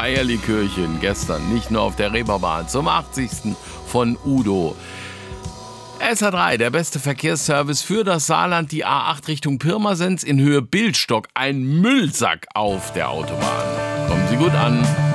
Eierlikörchen gestern, nicht nur auf der Reeperbahn, zum 80. von Udo. SH3, der beste Verkehrsservice für das Saarland, die A8 Richtung Pirmasens in Höhe Bildstock, ein Müllsack auf der Autobahn. Kommen Sie gut an.